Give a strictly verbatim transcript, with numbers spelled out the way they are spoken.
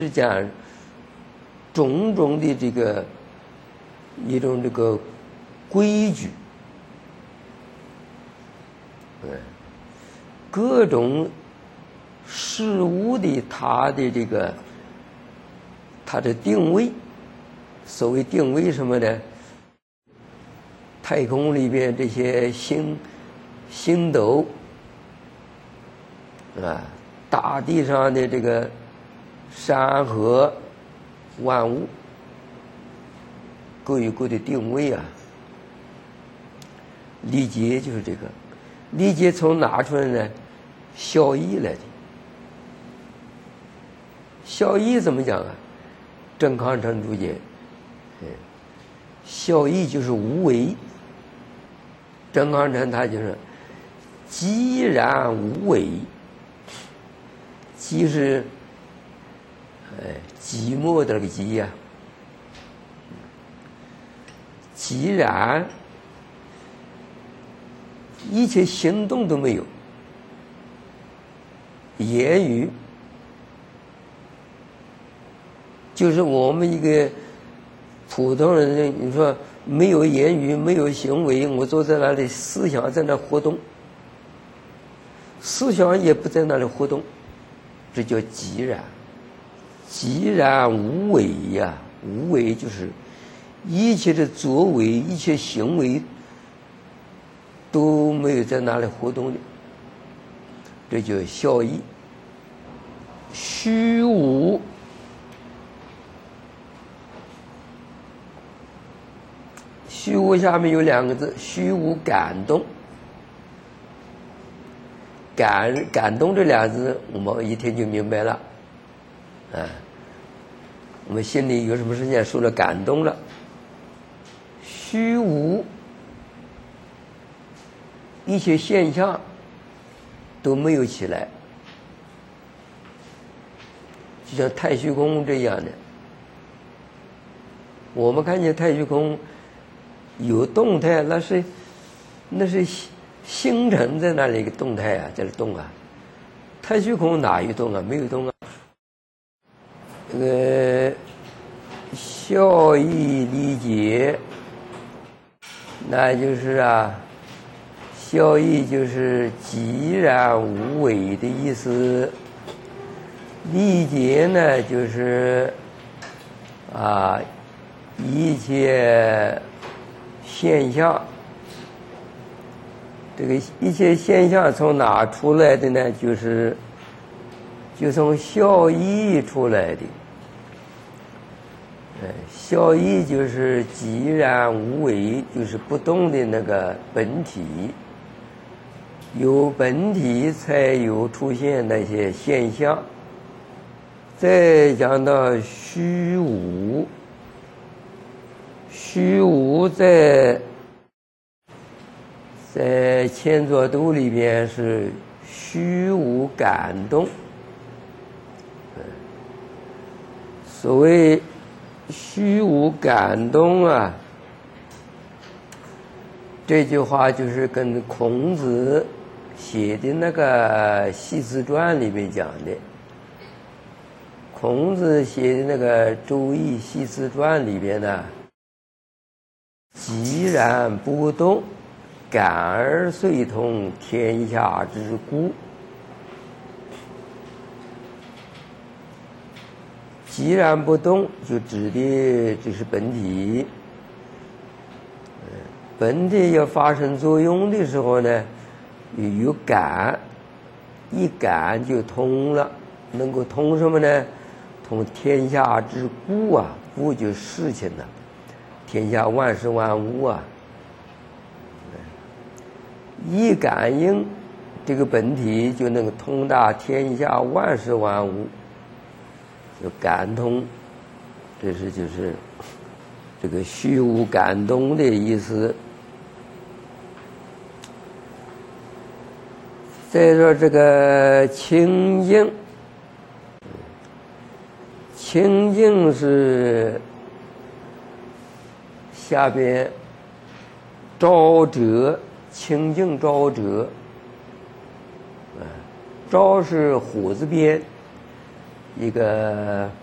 是讲种种的这个一种这个规矩，嗯，各种事物的它的这个它的定位，所谓定位什么呢？太空里边这些星星斗啊，大地上的这个山河万物各有各的定位啊。理解就是这个，理解从哪出来呢？效益来的。效益怎么讲啊？郑康成注解，嗯，效益就是无为。郑康成他就是寂然无为，寂是哎寂寞的那个寂呀、啊，寂然一切行动都没有，言语就是我们一个普通人，你说没有言语，没有行为，我坐在那里，思想在那活动，思想也不在那里活动，这叫寂然。寂然无为呀、啊，无为就是一切的作为，一切行为都没有在那里活动的，这叫效益。虚无，虚无下面有两个字，虚无感动。感感动这俩字，我们一听就明白了，啊，我们心里有什么事情受了感动了。虚无，一些现象都没有起来，就像太虚空这样的。我们看见太虚空有动态，那是那是星辰在那里一个动态啊，在这动啊。太虚空哪有动啊？没有动啊。这个效益理解，那就是啊，效益就是寂然无为的意思。理解呢，就是啊，一切现象。这个一切现象从哪出来的呢？就是就从效益出来的。呃，效益就是寂然无为，就是不动的那个本体。有本体才有出现那些现象。再讲到虚无，虚无在在千作度里边是虚无感动。所谓虚无感动啊，这句话就是跟孔子写的那个《系辞传》里面讲的。孔子写的那个《周易系辞传》里边呢，寂然不动，感而遂通天下之故。寂然不动就指的就是本体，本体要发生作用的时候呢，有感，一感就通了，能够通什么呢？通天下之故啊，故就是事情了，天下万事万物啊，一感应这个本体就能够通达天下万事万物，就感通，这是就是这个虚无感动的意思。再说这个清净，清净是下边昭者，清净昭者，昭是火字边，一个